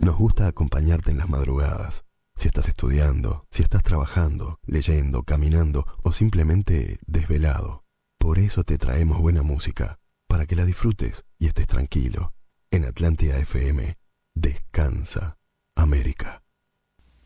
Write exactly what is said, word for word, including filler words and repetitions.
Nos gusta acompañarte en las madrugadas. Si estás estudiando, si estás trabajando, leyendo, caminando o simplemente desvelado. Por eso te traemos buena música, para que la disfrutes y estés tranquilo. En Atlántida F M, descansa América.